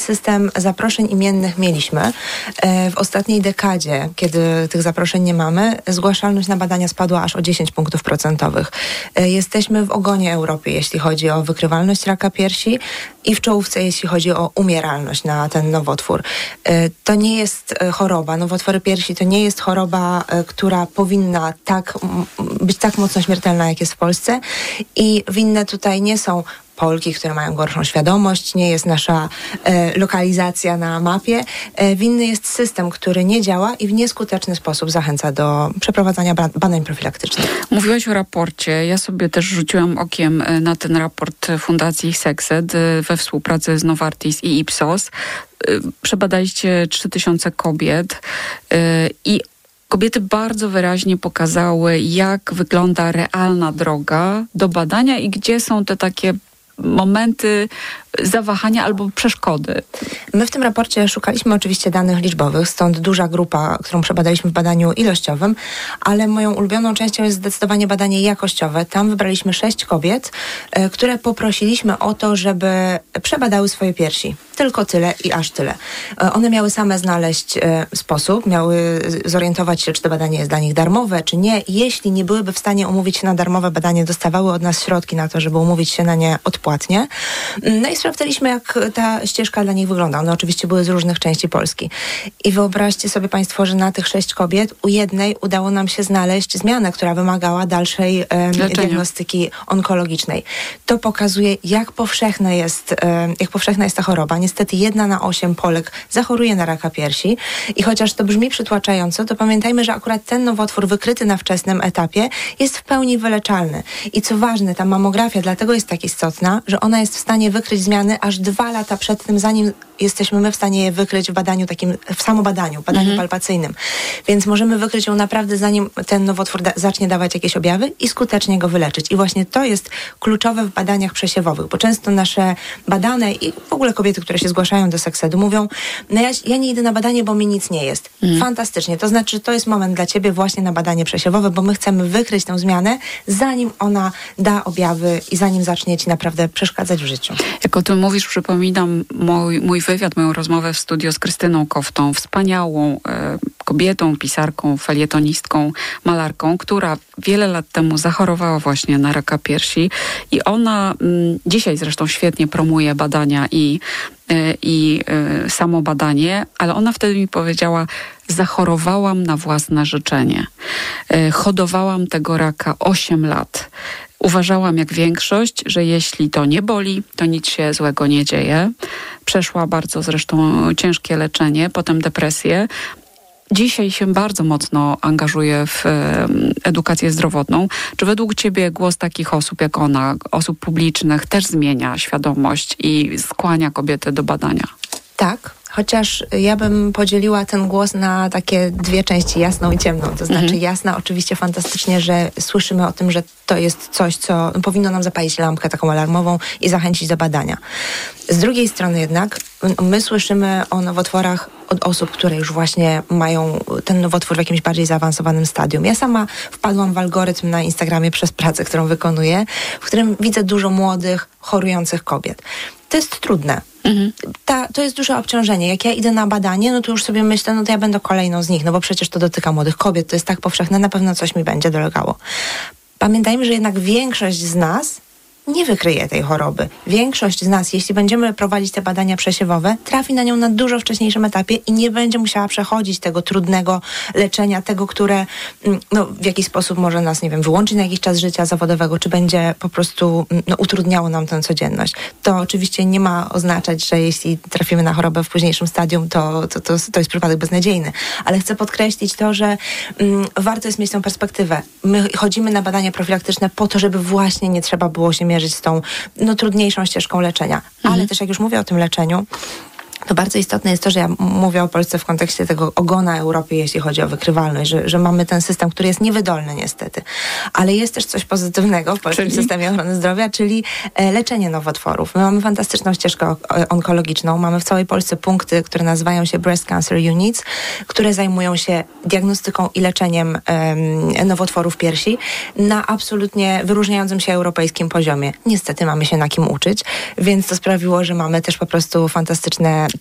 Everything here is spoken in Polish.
System zaproszeń imiennych mieliśmy. W ostatniej dekadzie, kiedy tych zaproszeń nie mamy, zgłaszalność na badania spadła aż o 10 punktów procentowych. Jesteśmy w ogonie Europy, jeśli chodzi o wykrywalność raka piersi i w czołówce, jeśli chodzi o umieralność na ten nowotwór. To nie jest choroba. Nowotwory piersi to nie jest choroba, która powinna być tak mocno śmiertelna, jak jest w Polsce. I winne tutaj nie są Polki, które mają gorszą świadomość, nie jest nasza lokalizacja na mapie. Winny jest system, który nie działa i w nieskuteczny sposób zachęca do przeprowadzania badań profilaktycznych. Mówiłaś o raporcie. Ja sobie też rzuciłam okiem na ten raport Fundacji Sexed we współpracy z Novartis i Ipsos. Przebadaliście 3000 kobiet i kobiety bardzo wyraźnie pokazały, jak wygląda realna droga do badania i gdzie są te takie momenty zawahania albo przeszkody. My w tym raporcie szukaliśmy oczywiście danych liczbowych, stąd duża grupa, którą przebadaliśmy w badaniu ilościowym, ale moją ulubioną częścią jest zdecydowanie badanie jakościowe. Tam wybraliśmy 6 kobiet, które poprosiliśmy o to, żeby przebadały swoje piersi. Tylko tyle i aż tyle. One miały same znaleźć sposób, miały zorientować się, czy to badanie jest dla nich darmowe, czy nie. Jeśli nie byłyby w stanie umówić się na darmowe badanie, dostawały od nas środki na to, żeby umówić się na nie odpłatnie. No i sprawdzaliśmy, jak ta ścieżka dla nich wygląda. One oczywiście były z różnych części Polski. I wyobraźcie sobie Państwo, że na tych 6 kobiet u jednej udało nam się znaleźć zmianę, która wymagała dalszej diagnostyki onkologicznej. To pokazuje, jak powszechna jest ta choroba. Niestety 1 na 8 Polek zachoruje na raka piersi i chociaż to brzmi przytłaczająco, to pamiętajmy, że akurat ten nowotwór wykryty na wczesnym etapie jest w pełni wyleczalny. I co ważne, ta mamografia dlatego jest tak istotna, że ona jest w stanie wykryć zmiany aż 2 lata przed tym, zanim jesteśmy my w stanie je wykryć w badaniu takim, w samobadaniu, badaniu palpacyjnym. Więc możemy wykryć ją naprawdę, zanim ten nowotwór zacznie dawać jakieś objawy i skutecznie go wyleczyć. I właśnie to jest kluczowe w badaniach przesiewowych, bo często nasze badane i w ogóle kobiety, które się zgłaszają do Sexedu, mówią, no ja nie idę na badanie, bo mi nic nie jest. Fantastycznie. To znaczy, że to jest moment dla ciebie właśnie na badanie przesiewowe, bo my chcemy wykryć tę zmianę, zanim ona da objawy i zanim zacznie ci naprawdę przeszkadzać w życiu. Jak o tym mówisz, przypominam mój wywiad, moją rozmowę w studio z Krystyną Koftą, wspaniałą kobietą, pisarką, felietonistką, malarką, która wiele lat temu zachorowała właśnie na raka piersi i ona dzisiaj zresztą świetnie promuje badania i samo badanie, ale ona wtedy mi powiedziała, zachorowałam na własne życzenie. Hodowałam tego raka 8 lat. Uważałam jak większość, że jeśli to nie boli, to nic się złego nie dzieje. Przeszła bardzo zresztą ciężkie leczenie, potem depresję. Dzisiaj się bardzo mocno angażuje w edukację zdrowotną. Czy według ciebie głos takich osób jak ona, osób publicznych, też zmienia świadomość i skłania kobiety do badania? Tak, chociaż ja bym podzieliła ten głos na takie 2 części, jasną i ciemną. To znaczy jasna, oczywiście fantastycznie, że słyszymy o tym, że to jest coś, co powinno nam zapalić lampkę taką alarmową i zachęcić do badania. Z drugiej strony jednak my słyszymy o nowotworach od osób, które już właśnie mają ten nowotwór w jakimś bardziej zaawansowanym stadium. Ja sama wpadłam w algorytm na Instagramie przez pracę, którą wykonuję, w którym widzę dużo młodych, chorujących kobiet. To jest trudne. To jest duże obciążenie. Jak ja idę na badanie, no to już sobie myślę, no to ja będę kolejną z nich, no bo przecież to dotyka młodych kobiet, to jest tak powszechne, na pewno coś mi będzie dolegało. Pamiętajmy, że jednak większość z nas nie wykryje tej choroby. Większość z nas, jeśli będziemy prowadzić te badania przesiewowe, trafi na nią na dużo wcześniejszym etapie i nie będzie musiała przechodzić tego trudnego leczenia, tego, które w jakiś sposób może nas, nie wiem, wyłączyć na jakiś czas życia zawodowego, czy będzie po prostu utrudniało nam tę codzienność. To oczywiście nie ma oznaczać, że jeśli trafimy na chorobę w późniejszym stadium, to jest przypadek beznadziejny. Ale chcę podkreślić to, że warto jest mieć tę perspektywę. My chodzimy na badania profilaktyczne po to, żeby właśnie nie trzeba było się mierzyć z tą trudniejszą ścieżką leczenia. Ale też jak już mówię o tym leczeniu, to bardzo istotne jest to, że ja mówię o Polsce w kontekście tego ogona Europy, jeśli chodzi o wykrywalność, że mamy ten system, który jest niewydolny niestety. Ale jest też coś pozytywnego w polskim systemie ochrony zdrowia, czyli leczenie nowotworów. My mamy fantastyczną ścieżkę onkologiczną. Mamy w całej Polsce punkty, które nazywają się Breast Cancer Units, które zajmują się diagnostyką i leczeniem nowotworów piersi na absolutnie wyróżniającym się europejskim poziomie. Niestety mamy się na kim uczyć, więc to sprawiło, że mamy też po prostu fantastyczne